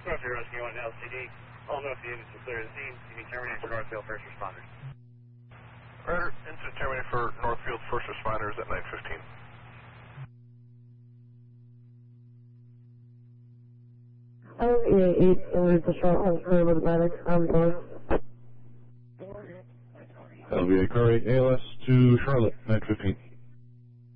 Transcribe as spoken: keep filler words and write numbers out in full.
Northfield Rescue one, L C D. All Northfield units are clear to the scene. You can terminate for Northfield first responders. Roger, incident terminated for Northfield first responders at nine fifteen. Oh, yeah, eight, uh, it's a short on three with medic. I'm going. L V A Car eight A L S to Charlotte, nine fifteen.